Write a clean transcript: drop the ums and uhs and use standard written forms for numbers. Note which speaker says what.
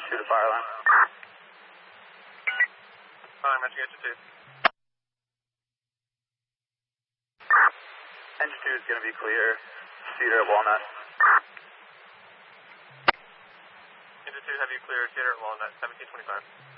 Speaker 1: to the fire line.
Speaker 2: Fine, matching engine 2.
Speaker 1: Engine 2 is going to be clear. Cedar at Walnut.
Speaker 2: Engine 2, have you cleared Cedar at Walnut, 1725.